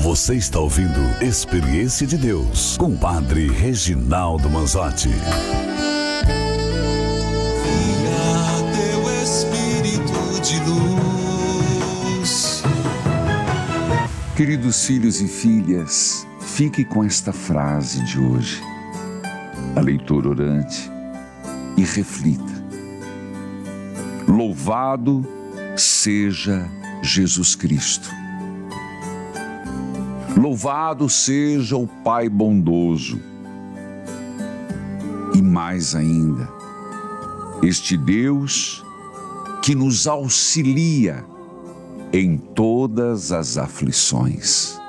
Você está ouvindo Experiência de Deus com o Padre Reginaldo Manzotti. Envia teu Espírito de luz. Queridos filhos e filhas, fique com esta frase de hoje, a leitura orante, e reflita. Louvado seja Jesus Cristo. Louvado seja o Pai bondoso. E mais ainda, este Deus que nos auxilia em todas as aflições.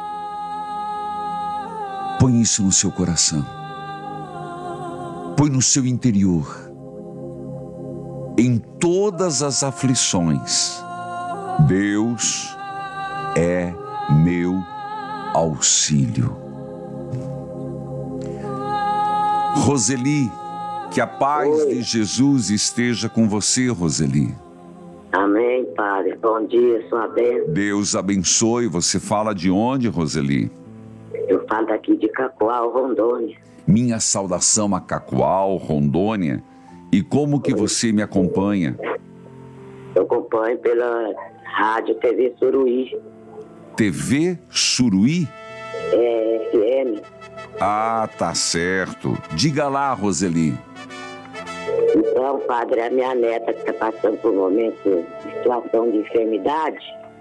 Põe isso no seu coração. Põe no seu interior. Em todas as aflições, Deus é meu auxílio. Roseli, que a paz de Jesus esteja com você, Roseli. Amém, Padre. Bom dia, sua bênção. Deus abençoe. Você fala de onde, Roseli? Eu falo daqui de Cacoal, Rondônia. Minha saudação a Cacoal, Rondônia. E como que você me acompanha? Eu acompanho pela rádio TV Suruí. TV Suruí? FM. Ah, tá certo. Diga lá, Roseli. Então, Padre, a minha neta que está passando por um momento de situação de enfermidade.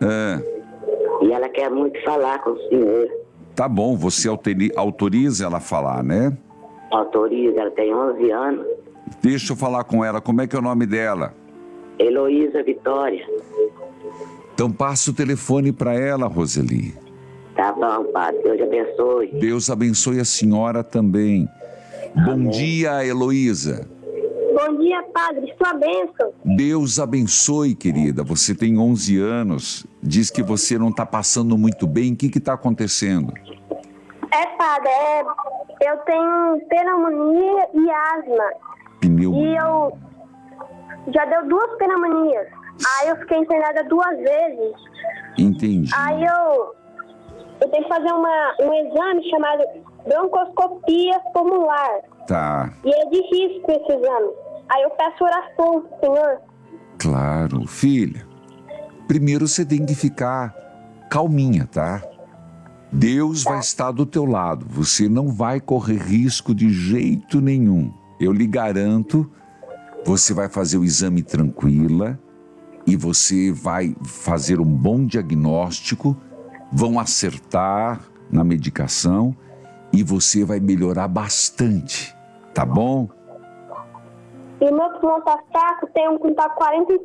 E ela quer muito falar com o senhor. Tá bom, você autoriza ela a falar, né? Autoriza, ela tem 11 anos. Deixa eu falar com ela. Como é que é o nome dela? Heloísa Vitória. Então passa o telefone para ela, Roseli. Tá bom, Padre. Deus abençoe. Deus abençoe a senhora também. Bom dia, Heloísa. Bom dia, Padre. Sua bênção. Deus abençoe, querida. Você tem 11 anos. Diz que você não está passando muito bem. O que está acontecendo? Padre, eu tenho pneumonia e asma. E eu já deu 2 pneumonias. Aí eu fiquei internada 2 vezes. Entendi. Aí eu tenho que fazer um exame chamado broncoscopia pulmonar. Tá. E é de risco esse exame. Aí eu peço oração, Senhor. Claro, filha. Primeiro você tem que ficar calminha, tá? Deus vai estar do teu lado. Você não vai correr risco de jeito nenhum. Eu lhe garanto, você vai fazer o exame tranquila e você vai fazer um bom diagnóstico, vão acertar na medicação e você vai melhorar bastante, tá bom? E o meu pulmão tá fraco, tem um contato 44%.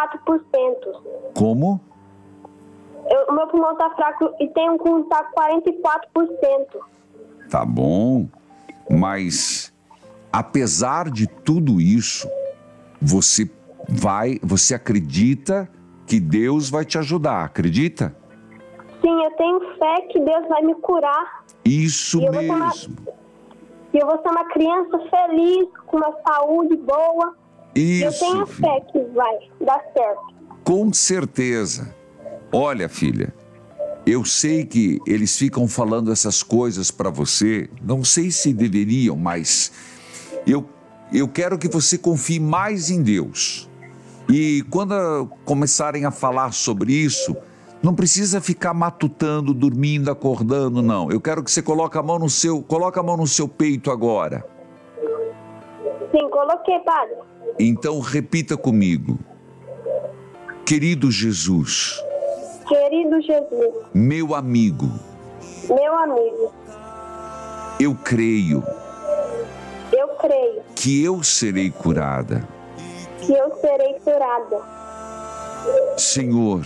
Como? O meu pulmão tá fraco e tem um contato 44%. Tá bom, mas apesar de tudo isso, você acredita que Deus vai te ajudar, acredita? Sim, eu tenho fé que Deus vai me curar. Isso mesmo. E eu vou ser uma criança feliz, com uma saúde boa. Isso. Eu tenho fé que vai dar certo. Com certeza. Olha, filha, eu sei que eles ficam falando essas coisas para você. Não sei se deveriam, mas eu quero que você confie mais em Deus. E quando começarem a falar sobre isso, não precisa ficar matutando, dormindo, acordando, não. Eu quero que você coloque a mão no seu peito agora. Sim, coloquei, Padre. Então repita comigo. Querido Jesus. Querido Jesus. Meu amigo. Meu amigo. Eu creio. Eu creio. Que eu serei curada. Que eu serei curada. Senhor.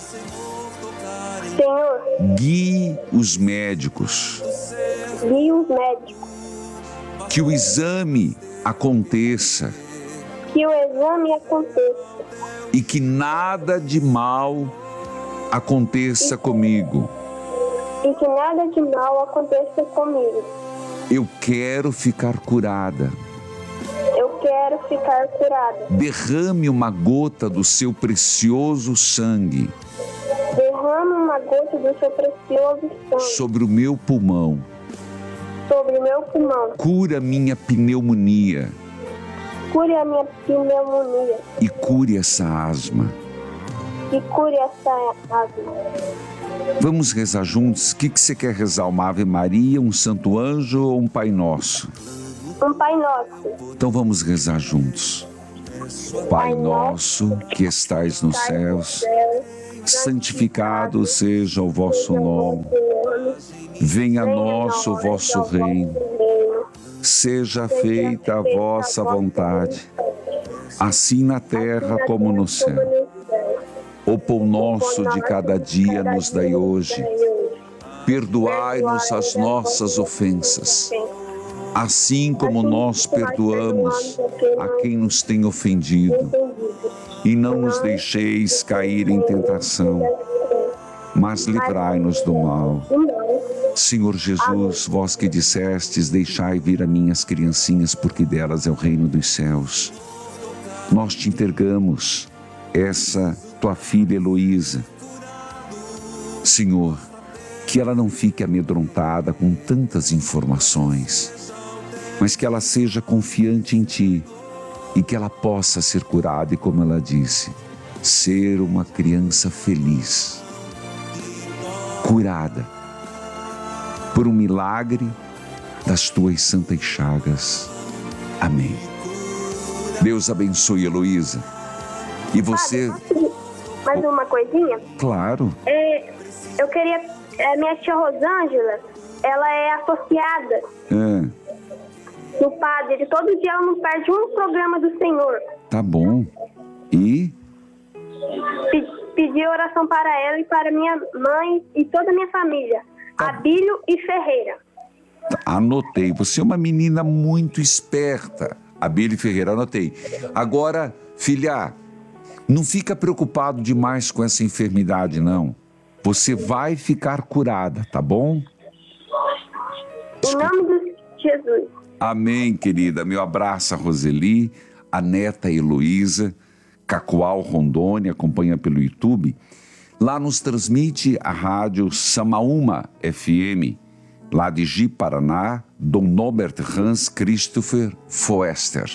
Senhor. Guie os médicos. Guie os médicos. Que o exame aconteça. Que o exame aconteça. E que nada de mal aconteça comigo. E que nada de mal aconteça comigo. Eu quero ficar curada. Eu quero ficar curada. Derrame uma gota do seu precioso sangue. Derrame uma gota do seu precioso sangue. Sobre o meu pulmão. Sobre o meu pulmão. Cura minha pneumonia. Cure a minha pneumonia. E cure essa asma. E cure essa asma. Vamos rezar juntos? O que você quer rezar? Uma Ave Maria, um Santo Anjo ou um Pai Nosso? Um Pai Nosso. Então vamos rezar juntos. Pai nosso que estais nos céus, santificado seja o vosso nome. Venha a nós o vosso reino. Seja feita a vossa vontade, assim na terra como no céu. O pão nosso de cada dia nos dai hoje. Perdoai-nos as nossas ofensas, assim como nós perdoamos a quem nos tem ofendido. E não nos deixeis cair em tentação, mas livrai-nos do mal. Senhor Jesus, vós que dissestes, deixai vir a minhas criancinhas, porque delas é o reino dos céus. Nós te entregamos essa tua filha Heloísa. Senhor, que ela não fique amedrontada com tantas informações, mas que ela seja confiante em ti e que ela possa ser curada e, como ela disse, ser uma criança feliz, curada por um milagre das tuas santas chagas. Amém. Deus abençoe Heloísa. E você... Mais uma coisinha? Claro. Eu queria... minha tia Rosângela, ela é associada do padre. Todo dia ela não perde um programa do Senhor. Tá bom. E? Pedi oração para ela e para minha mãe e toda a minha família. Abílio e Ferreira. Anotei. Você é uma menina muito esperta. Abílio Ferreira, anotei. Agora, filha, não fica preocupado demais com essa enfermidade, não. Você vai ficar curada, tá bom? Em nome de Jesus. Amém, querida. Meu abraço a Roseli, a neta Heloísa, Cacoal, Rondônia, acompanha pelo YouTube. Lá nos transmite a rádio Samaúma FM, lá de Ji, Paraná, Dom Norbert Hans Christopher Foester.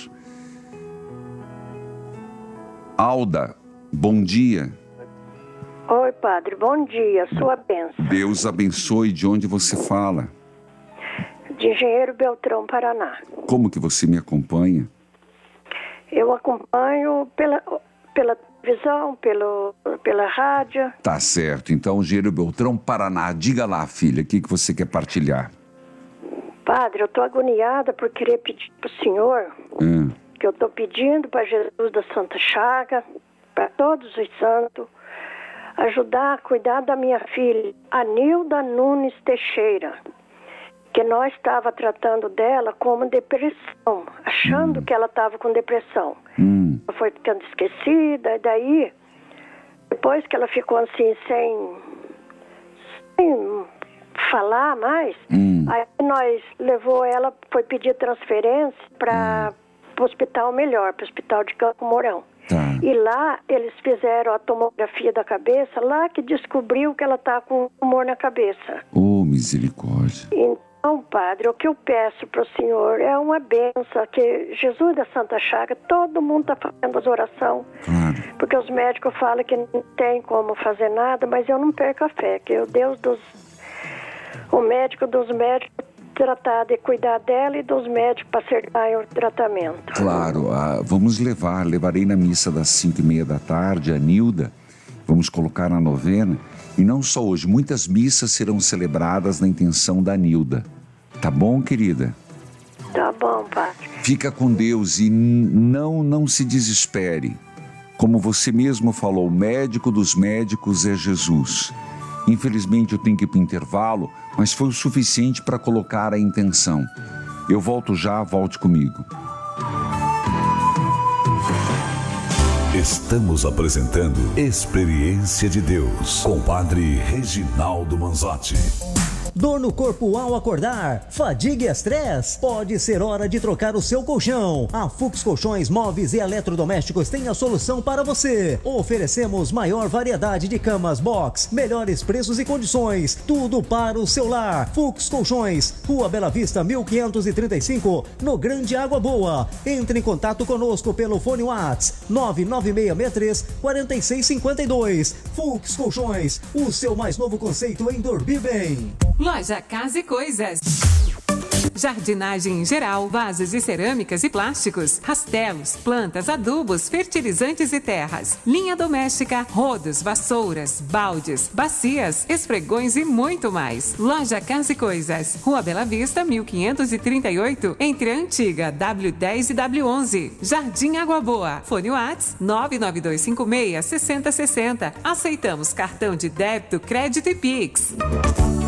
Alda, bom dia. Oi, padre, bom dia, sua bênção. Deus abençoe. De onde você fala? De Engenheiro Beltrão, Paraná. Como que você me acompanha? Eu acompanho pela televisão, pela rádio. Tá certo. Então, Engenheiro Beltrão, Paraná. Diga lá, filha, o que você quer partilhar? Padre, eu tô agoniada por querer pedir pro senhor que eu tô pedindo para Jesus da Santa Chaga, para todos os santos, ajudar a cuidar da minha filha, Anilda Nunes Teixeira, que nós estava tratando dela como depressão, achando que ela estava com depressão. Ela foi ficando esquecida, e daí, depois que ela ficou assim, sem falar mais, aí nós levou ela, foi pedir transferência para o hospital melhor, para o hospital de Campo Mourão. Tá. E lá eles fizeram a tomografia da cabeça, lá que descobriu que ela está com um tumor na cabeça. Oh, misericórdia. Então, padre, o que eu peço para o senhor é uma bênção, que Jesus da Santa Chaga, todo mundo está fazendo as orações. Claro. Porque os médicos falam que não tem como fazer nada, mas eu não perco a fé, que o médico dos médicos tratar de cuidar dela e dos médicos para acertar o tratamento. Claro, levarei na missa das 5:30 da tarde, a Nilda, vamos colocar na novena, e não só hoje, muitas missas serão celebradas na intenção da Nilda. Tá bom, querida? Tá bom, padre. Fica com Deus e não se desespere. Como você mesmo falou, o médico dos médicos é Jesus. Infelizmente eu tenho que ir para o intervalo, mas foi o suficiente para colocar a intenção. Eu volto já, volte comigo. Estamos apresentando Experiência de Deus com o Padre Reginaldo Manzotti. Dor no corpo ao acordar? Fadiga e estresse? Pode ser hora de trocar o seu colchão. A Fux Colchões, Móveis e Eletrodomésticos tem a solução para você. Oferecemos maior variedade de camas box, melhores preços e condições, tudo para o seu lar. Fux Colchões, Rua Bela Vista, 1535, no Grande Água Boa. Entre em contato conosco pelo fone WhatsApp 99663-4652. Fux Colchões, o seu mais novo conceito em dormir bem. Loja Casa e Coisas. Jardinagem em geral, vasos de cerâmicas e plásticos, rastelos, plantas, adubos, fertilizantes e terras, linha doméstica, rodos, vassouras, baldes, bacias, esfregões e muito mais. Loja Casa e Coisas, Rua Bela Vista, 1538, entre a antiga W10 e W11. Jardim Água Boa. Fone WhatsApp 99256-6060. Aceitamos cartão de débito, crédito e Pix.